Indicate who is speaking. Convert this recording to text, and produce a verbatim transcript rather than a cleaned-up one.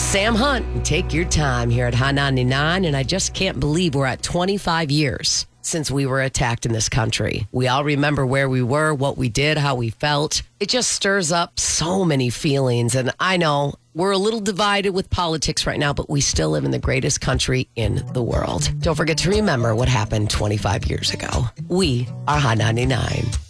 Speaker 1: Sam Hunt. Take your time here at Hot ninety-nine, and I just can't believe we're at twenty-five years since we were attacked in this country. We all remember where we were, what we did, how we felt. It just stirs up so many feelings, and I know we're a little divided with politics right now, but we still live in the greatest country in the world. Don't forget to remember what happened twenty-five years ago. We are Hot ninety-nine.